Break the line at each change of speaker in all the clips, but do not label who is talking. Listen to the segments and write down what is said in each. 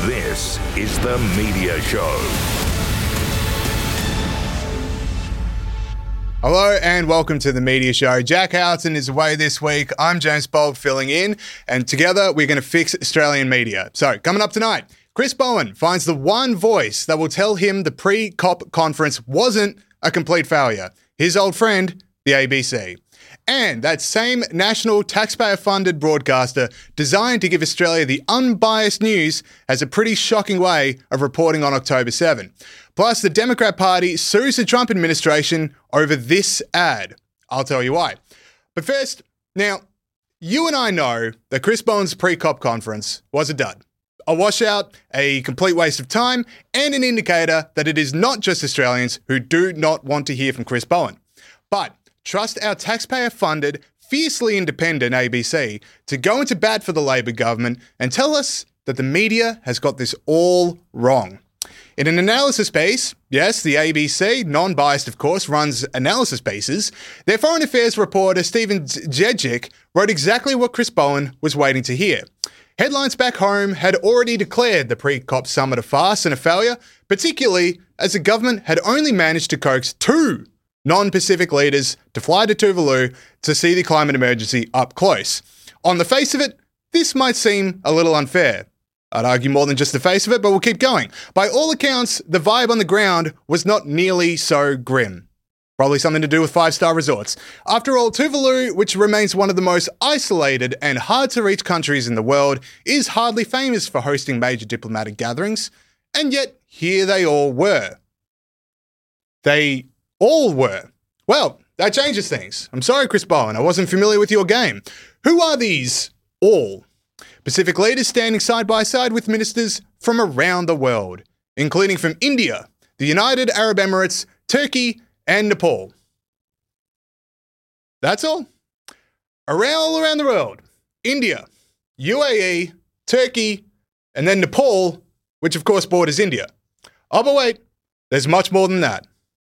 This is The Media Show.
Hello and welcome to The Media Show. Jack Houghton is away this week. I'm James Bolt filling in, and together we're going to fix Australian media. So, coming up tonight, Chris Bowen finds the one voice that will tell him the pre-COP conference wasn't a complete failure. His old friend, the ABC. And that same national taxpayer-funded broadcaster designed to give Australia the unbiased news has a pretty shocking way of reporting on October 7. Plus, the Democrat Party sues the Trump administration over this ad. I'll tell you why. But first, now, you and I know that Chris Bowen's pre-COP conference was a dud. A washout, a complete waste of time, and an indicator that it is not just Australians who do not want to hear from Chris Bowen. But trust our taxpayer-funded, fiercely independent ABC to go into bat for the Labor government and tell us that the media has got this all wrong. In an analysis piece, yes, the ABC, non-biased of course, runs analysis pieces, their foreign affairs reporter Stephen Jedjic wrote exactly what Chris Bowen was waiting to hear. Headlines back home had already declared the pre-COP summit a farce and a failure, particularly as the government had only managed to coax two non-Pacific leaders to fly to Tuvalu to see the climate emergency up close. On the face of it, this might seem a little unfair. I'd argue more than just the face of it, but we'll keep going. By all accounts, the vibe on the ground was not nearly so grim. Probably something to do with five-star resorts. After all, Tuvalu, which remains one of the most isolated and hard-to-reach countries in the world, is hardly famous for hosting major diplomatic gatherings, and yet here they all were. They all were. Well, that changes things. I'm sorry, Chris Bowen, I wasn't familiar with your game. Who are these all? Pacific leaders standing side by side with ministers from around the world, including from India, the United Arab Emirates, Turkey, and Nepal. That's all. All around the world. India, UAE, Turkey, and then Nepal, which of course borders India. Oh, but wait, there's much more than that.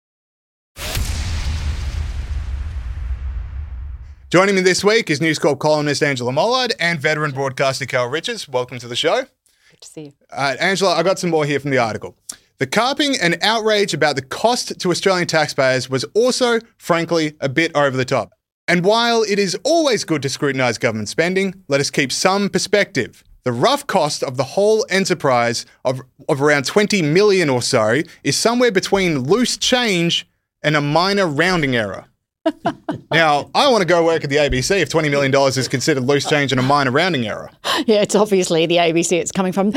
Joining me this week is News Corp columnist Angela Mollard and veteran broadcaster Carl Richards. Welcome to the show.
Good to see you.
Angela, I got some more here from the article. The carping and outrage about the cost to Australian taxpayers was also, frankly, a bit over the top. And while it is always good to scrutinise government spending, let us keep some perspective. The rough cost of the whole enterprise of around 20 million or so is somewhere between loose change and a minor rounding error. Now, I want to go work at the ABC if $20 million is considered loose change and a minor rounding error.
Yeah, it's obviously the ABC it's coming from.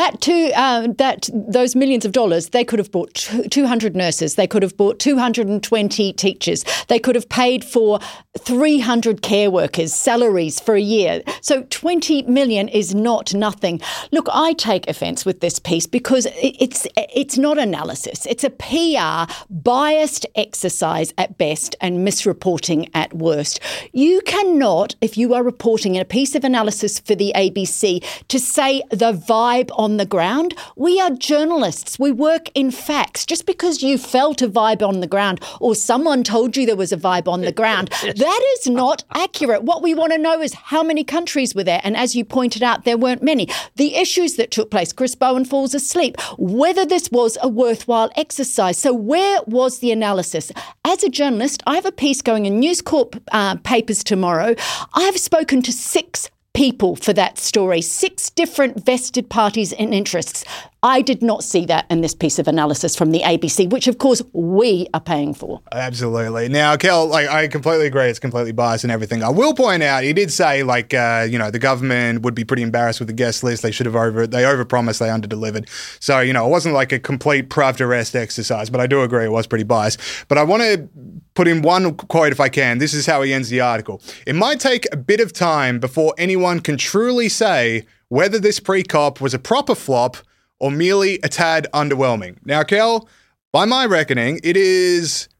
Those millions of dollars, they could have bought 200 nurses. They could have bought 220 teachers. They could have paid for 300 care workers' salaries for a year. So 20 million is not nothing. Look, I take offence with this piece because it's not analysis. It's a PR biased exercise at best and misreporting at worst. You cannot, if you are reporting in a piece of analysis for the ABC, to say the vibe on the ground. We are journalists. We work in facts. Just because you felt a vibe on the ground or someone told you there was a vibe on the ground, that is not accurate. What we want to know is how many countries were there. And as you pointed out, there weren't many. The issues that took place, Chris Bowen falls asleep, whether this was a worthwhile exercise. So where was the analysis? As a journalist, I have a piece going in News Corp papers tomorrow. I have spoken to 6 people for that story, 6 different vested parties and interests. I did not see that in this piece of analysis from the ABC, which of course we are paying for.
Absolutely. Now, Kel, I completely agree. It's completely biased and everything. I will point out, he did say the government would be pretty embarrassed with the guest list. They overpromised, they underdelivered. So, it wasn't like a complete Pravda arrest exercise, but I do agree it was pretty biased. But I want to put in one quote if I can. This is how he ends the article. It might take a bit of time before anyone can truly say whether this pre-COP was a proper flop or merely a tad underwhelming. Now, Kel, by my reckoning, it is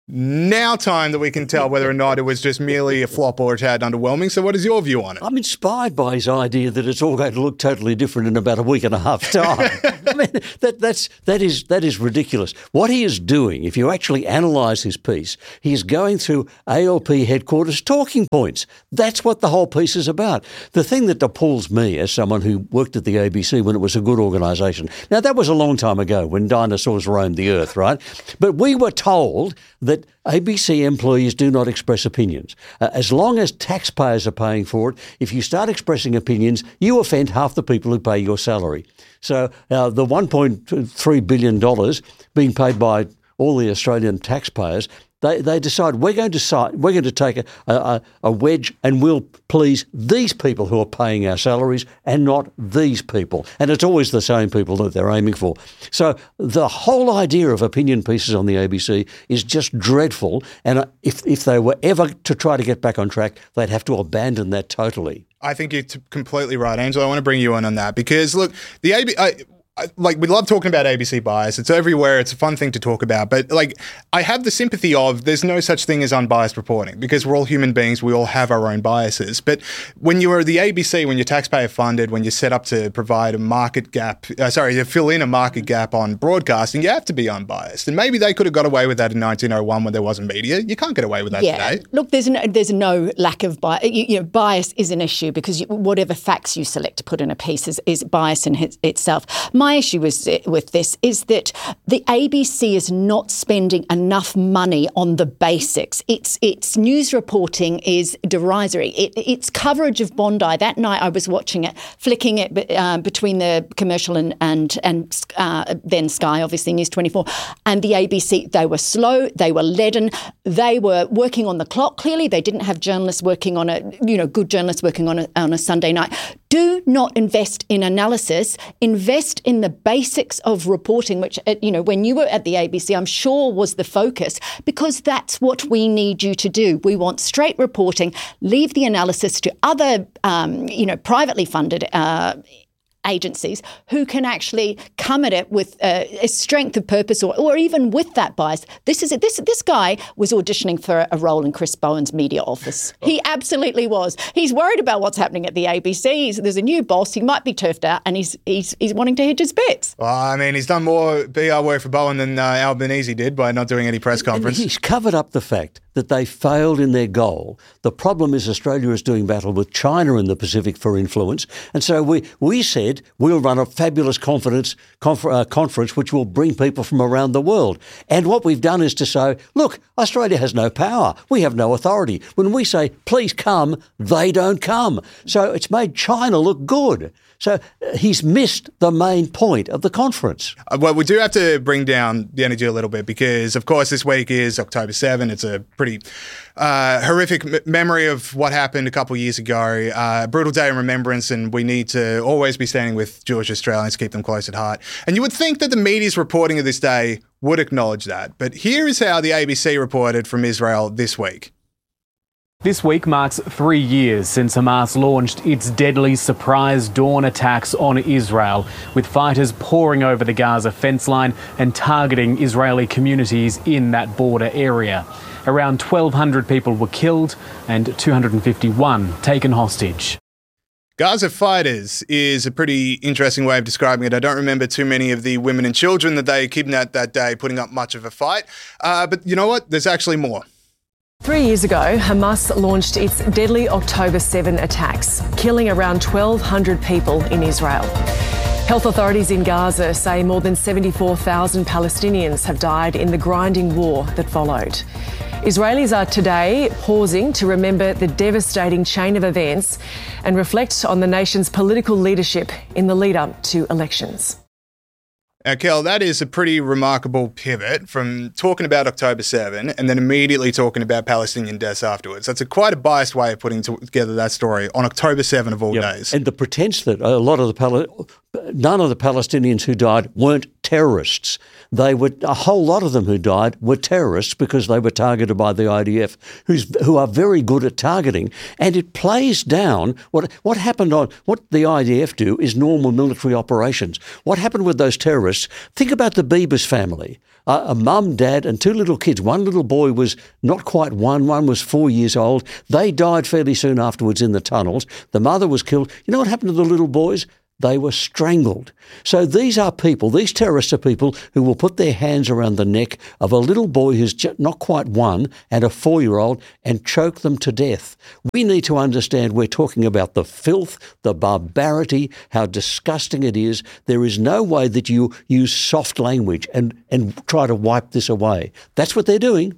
now time that we can tell whether or not it was just merely a flop or a tad underwhelming. So what is your view on it?
I'm inspired by his idea that it's all going to look totally different in about a week and a half time. I mean, that is ridiculous. What he is doing, if you actually analyse his piece, he is going through ALP headquarters talking points. That's what the whole piece is about. The thing that appalls me as someone who worked at the ABC when it was a good organisation. Now, that was a long time ago when dinosaurs roamed the earth, right? But we were told that ABC employees do not express opinions. As long as taxpayers are paying for it, if you start expressing opinions, you offend half the people who pay your salary. So the $1.3 billion being paid by all the Australian taxpayers, they decide we're going to take a wedge and we'll please these people who are paying our salaries and not these people. And it's always the same people that they're aiming for. So the whole idea of opinion pieces on the ABC is just dreadful. And if they were ever to try to get back on track, they'd have to abandon that totally.
I think you're completely right, Angela. I want to bring you in on that because, look, the we love talking about ABC bias. It's everywhere. It's a fun thing to talk about. But I have the sympathy of there's no such thing as unbiased reporting because we're all human beings. We all have our own biases. But when you are the ABC, when you're taxpayer funded, when you're set up to provide a market gap, to fill in a market gap on broadcasting, you have to be unbiased. And maybe they could have got away with that in 1901 when there wasn't media. You can't get away with that today.
Look, there's no lack of bias. Bias is an issue because whatever facts you select to put in a piece is bias in itself. My issue with this is that the ABC is not spending enough money on the basics. Its news reporting is derisory. Its coverage of Bondi, that night I was watching it, flicking it between the commercial and then Sky, obviously News 24, and the ABC. They were slow, they were leaden, they were working on the clock. Clearly they didn't have journalists working on good journalists working on a Sunday night. Do not invest in analysis. Invest in the basics of reporting, which, when you were at the ABC, I'm sure was the focus, because that's what we need you to do. We want straight reporting. Leave the analysis to other, privately funded agencies who can actually come at it with a strength of purpose or even with that bias. This guy was auditioning for a role in Chris Bowen's media office. He absolutely was. He's worried about what's happening at the ABC. There's a new boss. He might be turfed out and he's wanting to hedge his bets.
Well, I mean, he's done more PR work for Bowen than Albanese did by not doing any press conference.
He's covered up the fact that they failed in their goal. The problem is Australia is doing battle with China in the Pacific for influence. And so we said we'll run a fabulous conference which will bring people from around the world. And what we've done is to say, look, Australia has no power. We have no authority. When we say, please come, they don't come. So it's made China look good. So he's missed the main point of the conference.
Well, we do have to bring down the energy a little bit because, of course, this week is October 7. It's a pretty horrific memory of what happened a couple of years ago. Brutal day in remembrance, and we need to always be standing with Jewish Australians, keep them close at heart. And you would think that the media's reporting of this day would acknowledge that. But here is how the ABC reported from Israel this week.
This week marks 3 years since Hamas launched its deadly surprise dawn attacks on Israel, with fighters pouring over the Gaza fence line and targeting Israeli communities in that border area. Around 1,200 people were killed and 251 taken hostage.
Gaza fighters is a pretty interesting way of describing it. I don't remember too many of the women and children that they kidnapped that day putting up much of a fight. But you know what? There's actually more.
3 years ago, Hamas launched its deadly October 7 attacks, killing around 1,200 people in Israel. Health authorities in Gaza say more than 74,000 Palestinians have died in the grinding war that followed. Israelis are today pausing to remember the devastating chain of events and reflect on the nation's political leadership in the lead-up to elections.
Now, Kel, that is a pretty remarkable pivot from talking about October 7 and then immediately talking about Palestinian deaths afterwards. That's quite a biased way of putting together that story on October 7 of all days.
And the pretense that none of the Palestinians who died weren't terrorists. A whole lot of them who died were terrorists because they were targeted by the IDF, who are very good at targeting. And it plays down what happened what the IDF do is normal military operations. What happened with those terrorists? Think about the Bibas family. A mum, dad and two little kids. One little boy was not quite one was 4 years old. They died fairly soon afterwards in the tunnels. The mother was killed. You know what happened to the little boys? They were strangled. So these terrorists are people who will put their hands around the neck of a little boy who's not quite one and a 4-year-old and choke them to death. We need to understand we're talking about the filth, the barbarity, how disgusting it is. There is no way that you use soft language and try to wipe this away. That's what they're doing.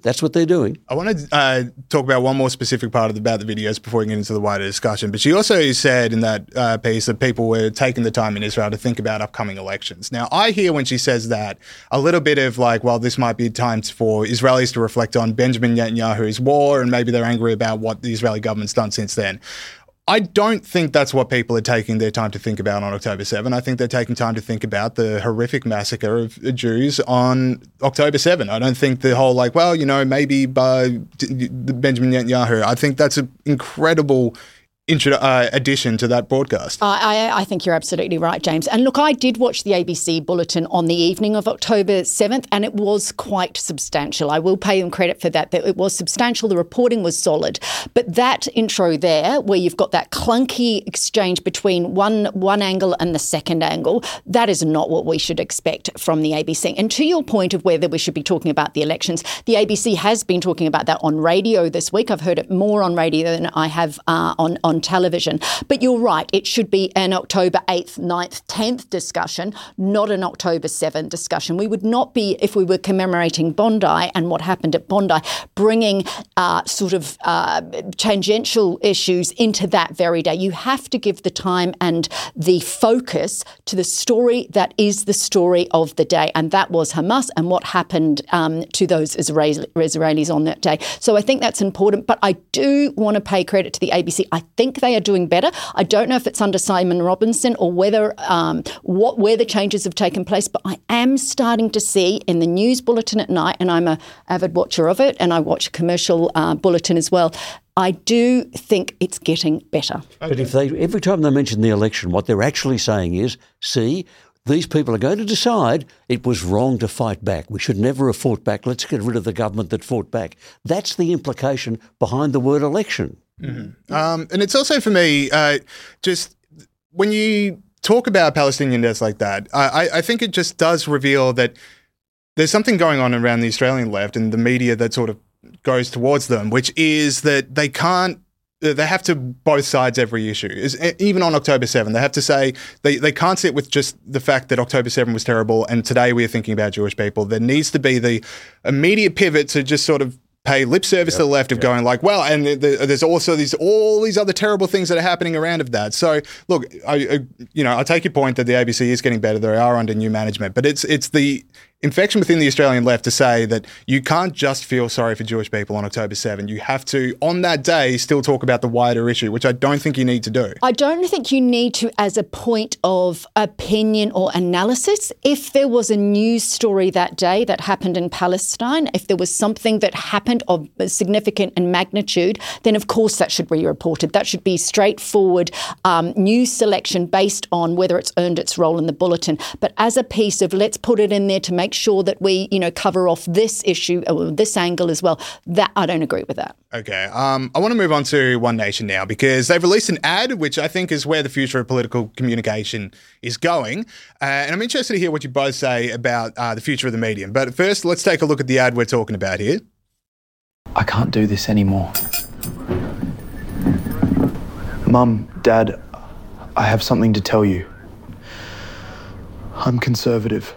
I want to talk about one more specific part about the videos before we get into the wider discussion. But she also said in that piece that people were taking the time in Israel to think about upcoming elections. Now, I hear when she says that a little bit of like, well, this might be time for Israelis to reflect on Benjamin Netanyahu's war and maybe they're angry about what the Israeli government's done since then. I don't think that's what people are taking their time to think about on October 7. I think they're taking time to think about the horrific massacre of Jews on October 7. I don't think the whole like, well, maybe by Benjamin Netanyahu. I think that's an incredible addition to that broadcast.
I think you're absolutely right, James. And look, I did watch the ABC bulletin on the evening of October 7th, and it was quite substantial. I will pay them credit for that. It was substantial. The reporting was solid. But that intro there, where you've got that clunky exchange between one angle and the second angle, that is not what we should expect from the ABC. And to your point of whether we should be talking about the elections, the ABC has been talking about that on radio this week. I've heard it more on radio than I have on television. But you're right, it should be an October 8th, 9th, 10th discussion, not an October 7th discussion. We would not be, if we were commemorating Bondi and what happened at Bondi, bringing tangential issues into that very day. You have to give the time and the focus to the story that is the story of the day, and that was Hamas and what happened to those Israelis on that day. So I think that's important, but I do want to pay credit to the ABC. I think they are doing better. I don't know if it's under Simon Robinson or whether where the changes have taken place, but I am starting to see in the news bulletin at night, and I'm an avid watcher of it, and I watch a commercial bulletin as well. I do think it's getting better.
But if every time they mention the election, what they're actually saying is, see, these people are going to decide it was wrong to fight back. We should never have fought back. Let's get rid of the government that fought back. That's the implication behind the word election.
Mm-hmm. And it's also for me, just when you talk about Palestinian deaths like that, I think it just does reveal that there's something going on around the Australian left and the media that sort of goes towards them, which is that they have to both sides every issue. Even on October 7, they have to say they can't sit with just the fact that October 7 was terrible and today we are thinking about Jewish people. There needs to be the immediate pivot to just sort of pay lip service to the left of going like, well, and there's also all these other terrible things that are happening around of that. So look, I take your point that the ABC is getting better. They are under new management, but it's the infection within the Australian left to say that you can't just feel sorry for Jewish people on October 7. You have to, on that day, still talk about the wider issue, which I don't think you need to do.
I don't think you need to as a point of opinion or analysis. If there was a news story that day that happened in Palestine, if there was something that happened of significant and magnitude, then of course that should be reported. That should be straightforward news selection based on whether it's earned its role in the bulletin. But as a piece of let's put it in there to make sure that we, cover off this issue or this angle as well, that I don't agree with that.
Okay. I want to move on to One Nation now because they've released an ad, which I think is where the future of political communication is going. And I'm interested to hear what you both say about the future of the medium. But first, let's take a look at the ad we're talking about here.
I can't do this anymore. Mum, Dad, I have something to tell you. I'm conservative.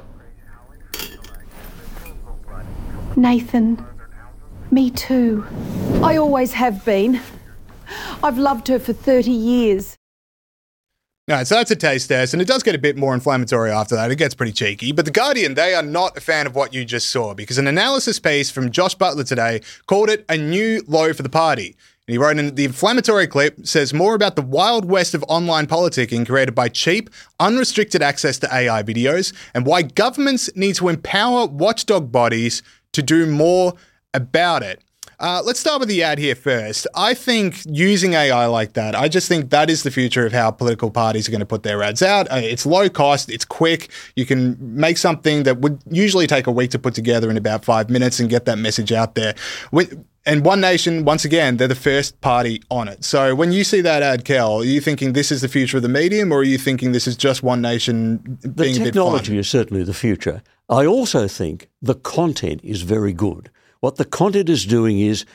Nathan, me too. I always have been. I've loved her for 30 years.
All right, so that's a taste test, and it does get a bit more inflammatory after that. It gets pretty cheeky. But The Guardian, they are not a fan of what you just saw because an analysis piece from Josh Butler today called it a new low for the party. And he wrote in the inflammatory clip says more about the wild west of online politicking created by cheap, unrestricted access to AI videos and why governments need to empower watchdog bodies to do more about it. Let's start with the ad here first. I think using AI like that, I just think that is the future of how political parties are going to put their ads out. It's low cost, it's quick. You can make something that would usually take a week to put together in about 5 minutes and get that message out there. And One Nation, once again, they're the first party on it. So when you see that ad, Kel, are you thinking this is the future of the medium, or are you thinking this is just One Nation being a bit fun?
The technology is certainly the future. I also think the content is very good. What the content is doing is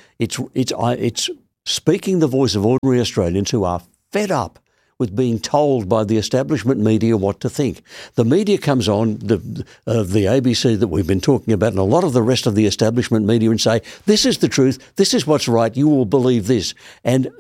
it's speaking the voice of ordinary Australians who are fed up with being told by the establishment media what to think. The media comes on, the ABC that we've been talking about, and a lot of the rest of the establishment media, and say, this is the truth, this is what's right, you will believe this. And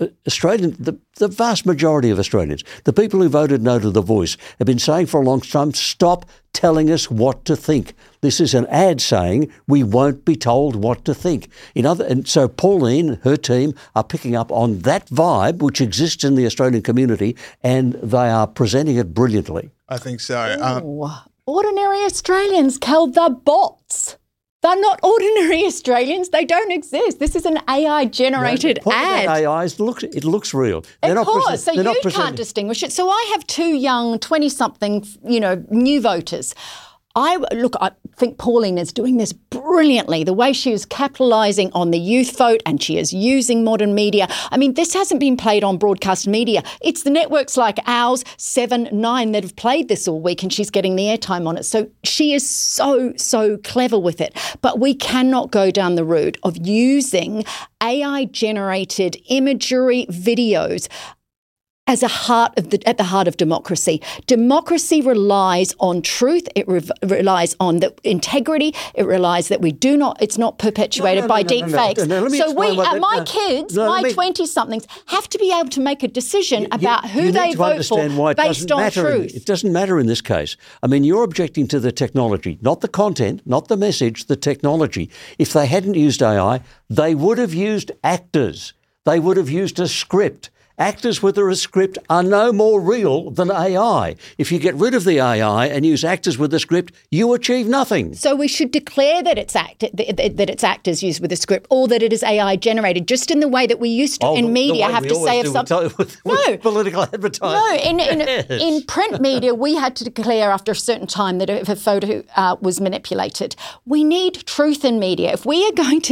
the vast majority of Australians, the people who voted no to The Voice, have been saying for a long time, stop telling us what to think. This is an ad saying we won't be told what to think. And so Pauline, her team, are picking up on that vibe which exists in the Australian community, and they are presenting it brilliantly.
I think so.
Ordinary Australians, Kel, the bots. They're not ordinary Australians. They don't exist. This is an AI-generated ad.
AI, it looks real.
Of course. So you can't distinguish it. So I have two young 20-something, new voters. I think Pauline is doing this brilliantly, the way she is capitalising on the youth vote, and she is using modern media. I mean, this hasn't been played on broadcast media. It's the networks like ours, 7, 9, that have played this all week, and she's getting the airtime on it. So she is so clever with it. But we cannot go down the route of using AI-generated imagery videos at the heart of democracy. Democracy relies on truth. It relies on the integrity. It relies that it's not perpetuated by deep fakes. So my kids, my 20-somethings, have to be able to make a decision about who they vote for based on truth.
It doesn't matter in this case. I mean, you're objecting to the technology, not the content, not the message, the technology. If they hadn't used AI, they would have used actors. They would have used a script. Actors with a script are no more real than AI. If you get rid of the AI and use actors with a script, you achieve nothing.
So we should declare that it's actors used with a script, or that it is AI generated, just in the way that we used to in media have to say if something.
No, political advertising.
No, in print media, we had to declare after a certain time that if a photo was manipulated. We need truth in media. If we are going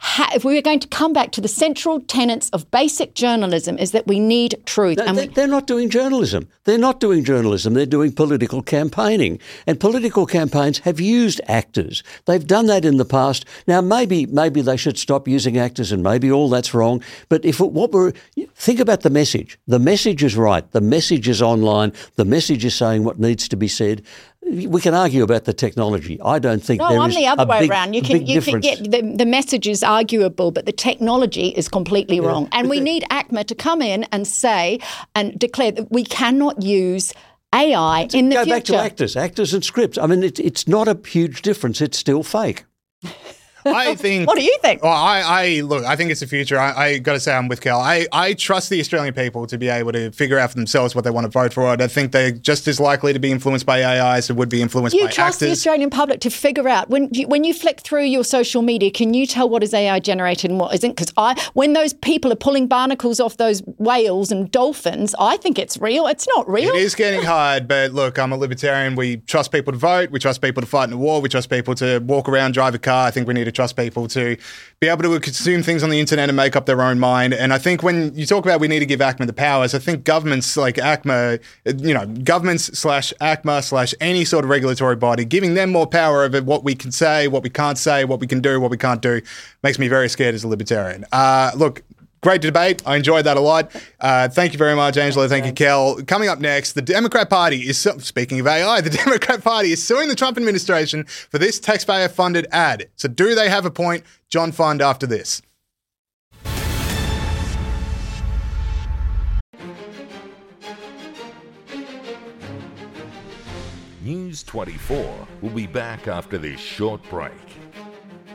to come back to the central tenets of basic journalism, is that we need truth.
They're not doing journalism. They're not doing journalism. They're doing political campaigning. And political campaigns have used actors. They've done that in the past. Now, maybe they should stop using actors, and maybe all that's wrong. But think about the message. The message is right. The message is online. The message is saying what needs to be said. We can argue about the technology. I don't think there is a big difference.
No, I'm the other way around. You can get the message is arguable, but the technology is completely wrong. And we need ACMA to come in and say and declare that we cannot use AI in the future.
Go back to actors and scripts. I mean, it's not a huge difference. It's still fake.
I think.
What do you think?
Well, I think it's the future. I got to say, I'm with Kel. I trust the Australian people to be able to figure out for themselves what they want to vote for. I think they're just as likely to be influenced by AI as they would be influenced by actors. You trust
the Australian public to figure out when you flick through your social media, can you tell what is AI generated and what isn't? Because when those people are pulling barnacles off those whales and dolphins, I think it's real. It's not real.
It is getting hard, but look, I'm a libertarian. We trust people to vote. We trust people to fight in a war. We trust people to walk around, drive a car. I think we need to trust people to be able to consume things on the internet and make up their own mind. And I think when you talk about we need to give ACMA the powers, I think governments like ACMA, governments/ACMA/ any sort of regulatory body, giving them more power over what we can say, what we can't say, what we can do, what we can't do, makes me very scared as a libertarian. Look, great debate. I enjoyed that a lot. Thank you very much, Angela. Thank you, Kel. Coming up next, the Democrat Party is, speaking of AI, the Democrat Party is suing the Trump administration for this taxpayer-funded ad. So do they have a point? John Fund after this.
News 24 will be back after this short break.